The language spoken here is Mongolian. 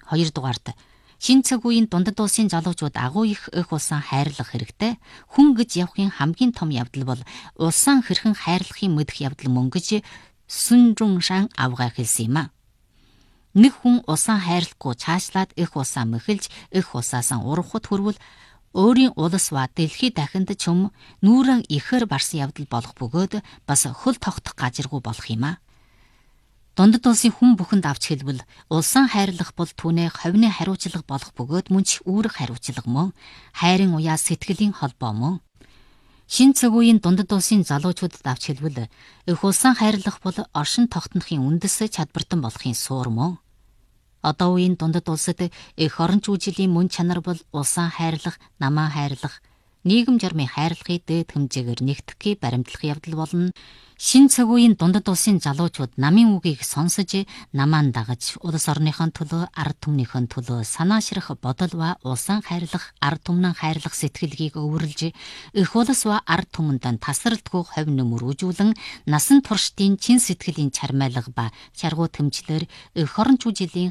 Хоёрдугаарт шинэ цаг үеийн дундад улсын залуучууд агуу их эх улсаа хайрлах хэрэгтэй. Хүн гэж явахын хамгийн том явдал бол улсаа хэрхэн хайрлахын мэдэх явдал мөн гэж Сүн Жун Шан авгаа хэлсэн юм а. Нэг хүн улсаа хайрлахгүй цаашлаад эх улсаа мэхэлж эх улсаасаа урахад хүрвэл өөрийн улс ба дэлхий дахинд чөм нүүрэн ихээр барсан явдал болох бөгөөд бас хөл тогтох газаргүй болох юм а. Дундад улсын хүн бүхэнд авч хэлбэл улсаа хайрлах бол түүний ховны хариуцлага болох бөгөөд мөн ч үүрэг хариуцлага мөн хайрын уяа сэтгэлийн холбоо мөн. Шинэ цаг үеийн дундад улсын залуучуудад авч хэлбэл эх улсаа хайрлах бол оршин тогтнохын үндэс чадвартан болохын суур мөн. Одоо үеийн дундад улсад эх орон жүжилийн мөн чанар бол улсаа хайрлах, намаа хайрлах, нийгэм журмын хайрлахыг дээд хэмжээгээр нэгтгэхийг баримтлах явдал болно. Шинэ цаг үеийн дундад улсын залуучууд намын үгийг сонсож, намаа дагаж, улс орныхон төлөө, ард түмнийхэн төлөө санаа ширэх бодол ба улсаа хайрлах, ард түмнээ хайрлах сэтгэлгийг өвөрлж, эх улс ба ард түмэнд тасралтгүй хувь нэмэр үжүүлэн, насан туршдын чин сэтгэлийн чармайлга ба чаргуу тэмцлэр эх орон жүжилийн